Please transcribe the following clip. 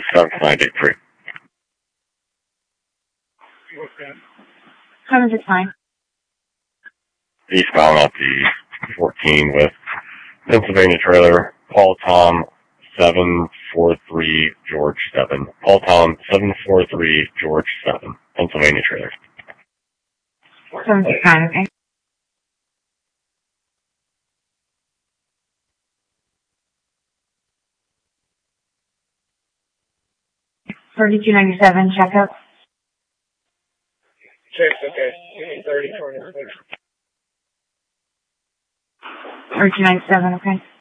7983. Comes the time. Eastbound at the 14 with Pennsylvania trailer, Paul Tom 743 George 7. Paul Tom 743 George 7. Pennsylvania trailer. Comes the time, okay? 3297 checkup. Check, okay. 30, 3297, okay?